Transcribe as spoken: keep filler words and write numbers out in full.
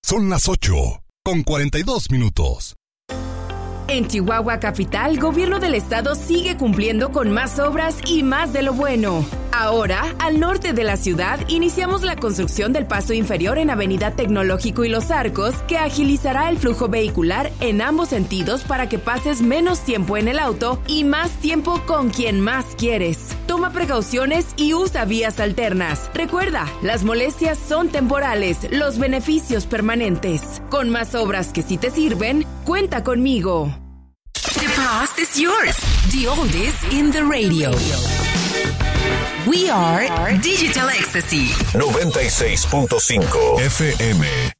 Son las ocho con cuarenta y dos minutos. En Chihuahua Capital, Gobierno del Estado sigue cumpliendo con más obras y más de lo bueno. Ahora, al norte de la ciudad, iniciamos la construcción del paso inferior en Avenida Tecnológico y Los Arcos, que agilizará el flujo vehicular en ambos sentidos para que pases menos tiempo en el auto y más tiempo con quien más quieres. Toma precauciones y usa vías alternas. Recuerda, las molestias son temporales, los beneficios permanentes. Con más obras que sí te sirven, cuenta conmigo. The past is yours. The oldest in the radio. We are Digital Ecstasy. noventa y seis punto cinco F M.